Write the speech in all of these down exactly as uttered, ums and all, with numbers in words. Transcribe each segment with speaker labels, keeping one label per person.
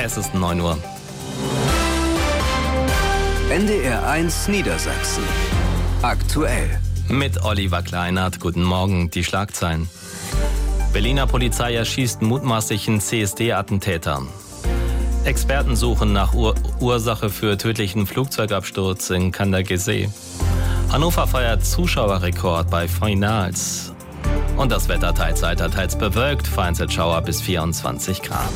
Speaker 1: Es ist neun Uhr.
Speaker 2: N D R eins Niedersachsen. Aktuell.
Speaker 1: Mit Oliver Kleinert. Guten Morgen. Die Schlagzeilen. Berliner Polizei erschießt mutmaßlichen C S D-Attentäter. Experten suchen nach Ur- Ursache für tödlichen Flugzeugabsturz in Kandergesee. Hannover feiert Zuschauerrekord bei Finals. Und das Wetter teils heiter, teils bewölkt, vereinzelt Schauer bis vierundzwanzig Grad.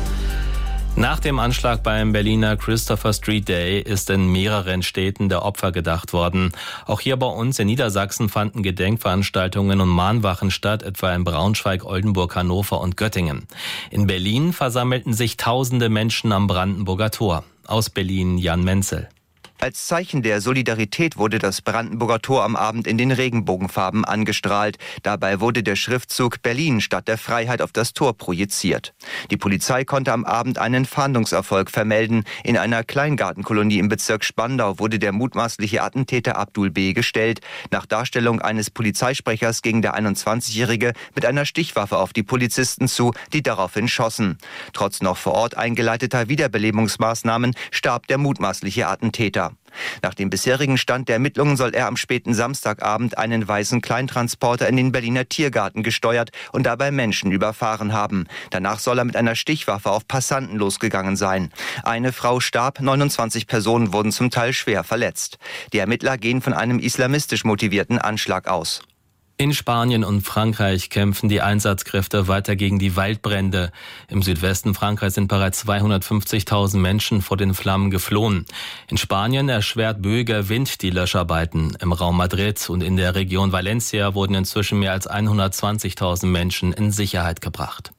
Speaker 1: Nach dem Anschlag beim Berliner Christopher Street Day ist in mehreren Städten der Opfer gedacht worden. Auch hier bei uns in Niedersachsen fanden Gedenkveranstaltungen und Mahnwachen statt, etwa in Braunschweig, Oldenburg, Hannover und Göttingen. In Berlin versammelten sich tausende Menschen am Brandenburger Tor. Aus Berlin Jan Menzel.
Speaker 3: Als Zeichen der Solidarität wurde das Brandenburger Tor am Abend in den Regenbogenfarben angestrahlt. Dabei wurde der Schriftzug Berlin Stadt der Freiheit auf das Tor projiziert. Die Polizei konnte am Abend einen Fahndungserfolg vermelden. In einer Kleingartenkolonie im Bezirk Spandau wurde der mutmaßliche Attentäter Abdul B. gestellt. Nach Darstellung eines Polizeisprechers ging der einundzwanzigjährige mit einer Stichwaffe auf die Polizisten zu, die daraufhin schossen. Trotz noch vor Ort eingeleiteter Wiederbelebungsmaßnahmen starb der mutmaßliche Attentäter. Nach dem bisherigen Stand der Ermittlungen soll er am späten Samstagabend einen weißen Kleintransporter in den Berliner Tiergarten gesteuert und dabei Menschen überfahren haben. Danach soll er mit einer Stichwaffe auf Passanten losgegangen sein. Eine Frau starb, neunundzwanzig Personen wurden zum Teil schwer verletzt. Die Ermittler gehen von einem islamistisch motivierten Anschlag aus.
Speaker 1: In Spanien und Frankreich kämpfen die Einsatzkräfte weiter gegen die Waldbrände. Im Südwesten Frankreichs sind bereits zweihundertfünfzigtausend Menschen vor den Flammen geflohen. In Spanien erschwert böiger Wind die Löscharbeiten. Im Raum Madrid und in der Region Valencia wurden inzwischen mehr als hundertzwanzigtausend Menschen in Sicherheit gebracht.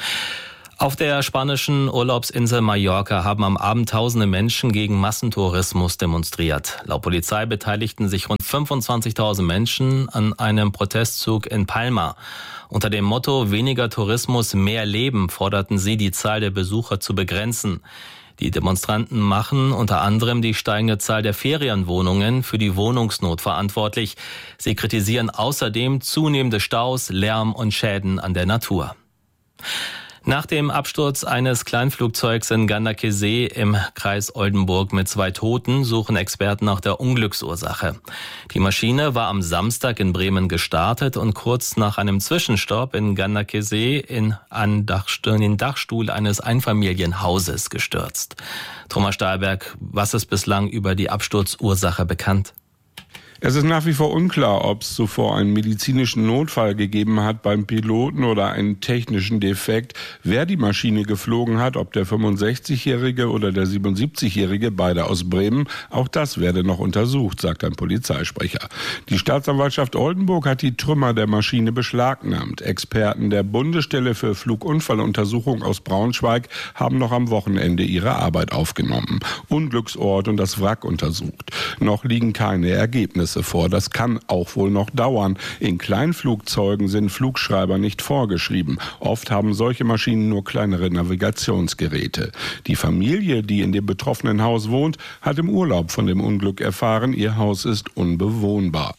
Speaker 1: Auf der spanischen Urlaubsinsel Mallorca haben am Abend tausende Menschen gegen Massentourismus demonstriert. Laut Polizei beteiligten sich rund fünfundzwanzigtausend Menschen an einem Protestzug in Palma. Unter dem Motto "Weniger Tourismus, mehr Leben" forderten sie, die Zahl der Besucher zu begrenzen. Die Demonstranten machen unter anderem die steigende Zahl der Ferienwohnungen für die Wohnungsnot verantwortlich. Sie kritisieren außerdem zunehmende Staus, Lärm und Schäden an der Natur. Nach dem Absturz eines Kleinflugzeugs in Ganderkesee im Kreis Oldenburg mit zwei Toten suchen Experten nach der Unglücksursache. Die Maschine war am Samstag in Bremen gestartet und kurz nach einem Zwischenstopp in Ganderkesee in, an Dachstuhl, in den Dachstuhl eines Einfamilienhauses gestürzt. Thomas Stahlberg, was ist bislang über die Absturzursache bekannt?
Speaker 4: Es ist nach wie vor unklar, ob es zuvor einen medizinischen Notfall gegeben hat beim Piloten oder einen technischen Defekt, wer die Maschine geflogen hat, ob der fünfundsechzigjährige oder der siebenundsiebzigjährige, beide aus Bremen. Auch das werde noch untersucht, sagt ein Polizeisprecher. Die Staatsanwaltschaft Oldenburg hat die Trümmer der Maschine beschlagnahmt. Experten der Bundesstelle für Flugunfalluntersuchung aus Braunschweig haben noch am Wochenende ihre Arbeit aufgenommen, Unglücksort und das Wrack untersucht. Noch liegen keine Ergebnisse vor. Das kann auch wohl noch dauern. In Kleinflugzeugen sind Flugschreiber nicht vorgeschrieben. Oft haben solche Maschinen nur kleinere Navigationsgeräte. Die Familie, die in dem betroffenen Haus wohnt, hat im Urlaub von dem Unglück erfahren. Ihr Haus ist unbewohnbar.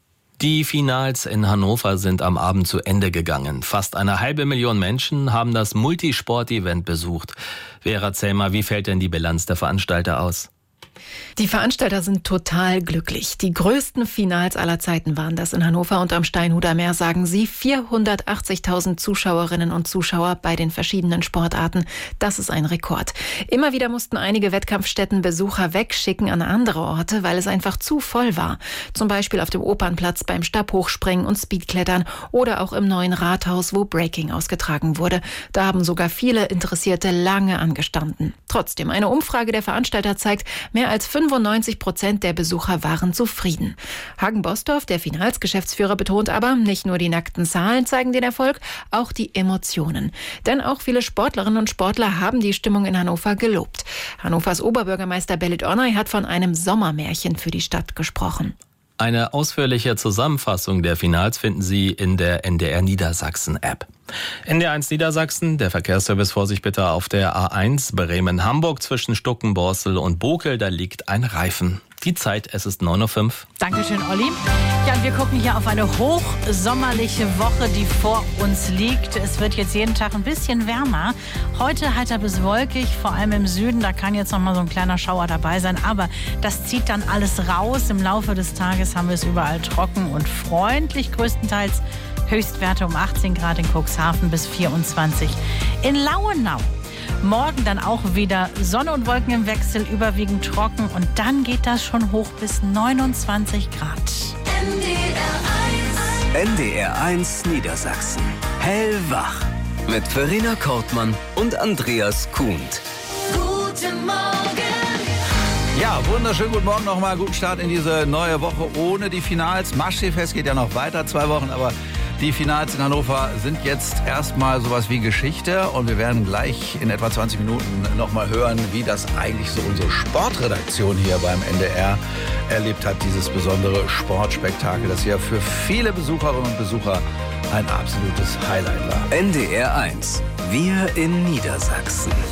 Speaker 1: Die Finals in Hannover sind am Abend zu Ende gegangen. Fast eine halbe Million Menschen haben das Multisport-Event besucht. Vera Zellmer, wie fällt denn die Bilanz der Veranstalter aus?
Speaker 5: Die Veranstalter sind total glücklich. Die größten Finals aller Zeiten waren das in Hannover und am Steinhuder Meer, sagen sie. vierhundertachtzigtausend Zuschauerinnen und Zuschauer bei den verschiedenen Sportarten. Das ist ein Rekord. Immer wieder mussten einige Wettkampfstätten Besucher wegschicken an andere Orte, weil es einfach zu voll war. Zum Beispiel auf dem Opernplatz beim Stabhochspringen und Speedklettern oder auch im neuen Rathaus, wo Breaking ausgetragen wurde. Da haben sogar viele Interessierte lange angestanden. Trotzdem, eine Umfrage der Veranstalter zeigt, mehr als fünfundneunzig Prozent der Besucher waren zufrieden. Hagen Bostorff, der Finals-Geschäftsführer, betont aber, nicht nur die nackten Zahlen zeigen den Erfolg, auch die Emotionen. Denn auch viele Sportlerinnen und Sportler haben die Stimmung in Hannover gelobt. Hannovers Oberbürgermeister Belit Ornay hat von einem Sommermärchen für die Stadt gesprochen.
Speaker 1: Eine ausführliche Zusammenfassung der Finals finden Sie in der N D R Niedersachsen-App. N D R eins Niedersachsen, der Verkehrsservice, Vorsicht bitte auf der A eins Bremen-Hamburg zwischen Stuckenborstel und Bokel, da liegt ein Reifen. Die Zeit, es ist neun Uhr fünf.
Speaker 6: Dankeschön, Olli. Ja, und wir gucken hier auf eine hochsommerliche Woche, die vor uns liegt. Es wird jetzt jeden Tag ein bisschen wärmer. Heute heiter bis wolkig, vor allem im Süden. Da kann jetzt noch mal so ein kleiner Schauer dabei sein. Aber das zieht dann alles raus. Im Laufe des Tages haben wir es überall trocken und freundlich größtenteils. Höchstwerte um achtzehn Grad in Cuxhaven bis vierundzwanzig in Lauenau. Morgen dann auch wieder Sonne und Wolken im Wechsel, überwiegend trocken. Und dann geht das schon hoch bis neunundzwanzig Grad.
Speaker 2: N D R eins Niedersachsen. Hellwach. Mit Verena Kortmann und Andreas Kuhnt.
Speaker 7: Guten Morgen.
Speaker 8: Ja, wunderschönen guten Morgen nochmal. Guten Start in diese neue Woche ohne die Finals. Maschsee-Fest geht ja noch weiter, zwei Wochen, aber die Finals in Hannover sind jetzt erstmal sowas wie Geschichte und wir werden gleich in etwa zwanzig Minuten nochmal hören, wie das eigentlich so unsere Sportredaktion hier beim N D R erlebt hat, dieses besondere Sportspektakel, das ja für viele Besucherinnen und Besucher ein absolutes Highlight war.
Speaker 2: N D R eins. Wir in Niedersachsen.